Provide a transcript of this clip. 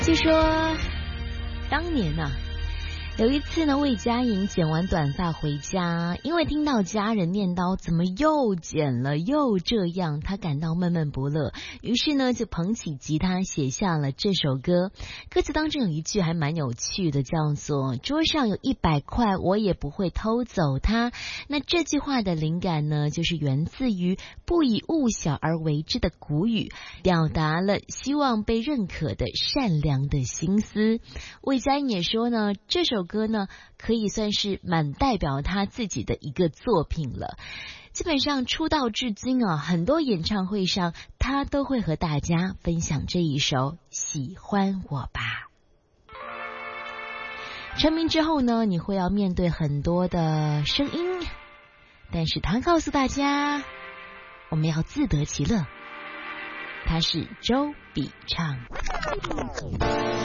据说当年有一次呢，魏佳莹剪完短发回家，因为听到家人念叨怎么又剪了又这样，她感到闷闷不乐，于是呢就捧起吉他写下了这首歌。歌词当中有一句还蛮有趣的，叫做桌上有100块我也不会偷走它。那这句话的灵感呢，就是源自于不以物小而为之的古语，表达了希望被认可的善良的心思。魏佳莹也说呢，这首歌呢可以算是蛮代表他自己的一个作品了。基本上出道至今很多演唱会上他都会和大家分享这一首喜欢我吧。成名之后呢，你会要面对很多的声音，但是他告诉大家，我们要自得其乐。他是周笔畅。